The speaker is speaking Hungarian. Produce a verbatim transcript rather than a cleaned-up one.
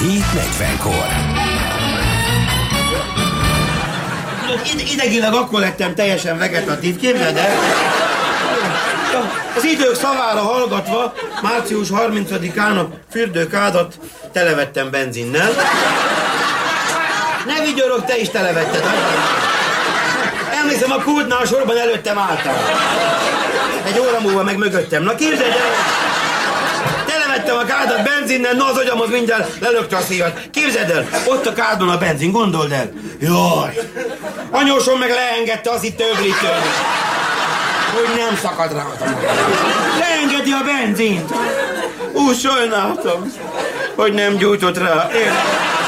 hét negyvenkor. Ide idegileg akkor lettem teljesen vegetatív, képzeld el? Az idők szavára hallgatva március harmincadikán a fürdőkádat televettem benzinnel. Ne vigyorog, te is televetted. Emlékszem, a pultnál a sorban előttem álltam. Egy óra múlva meg mögöttem. Na képzeld el, televettem a kádat benzinnel, na az agyamhoz mindjárt lelökte a szívat. Képzeld el, ott a kádon a benzin, gondold el. Jaj, anyósom meg leengedte az itt öblítőt, hogy nem szakad rá. Leengedi a benzint. Úgy sajnáltam, hogy nem gyújtott rá. Én...